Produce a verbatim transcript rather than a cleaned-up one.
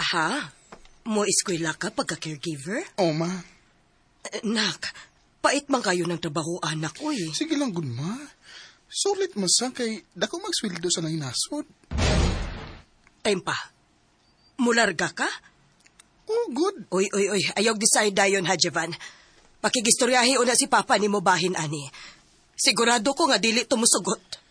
Ha? Mo eskwela ka pagka-caregiver? Oh, ma. Nak, pait man kayo ng trabaho, anak, uy. Sige lang, good, ma. Sulit masa kay dako magsweldo sa nanginasod. Time pa. Mularga ka? Oh, good. Uy, uy, uy. Ayaw decide dayon, ha, Jevan. Pakigistoryahi una si Papa ni mo bahin, ani. Sigurado ko nga dili tumusugot.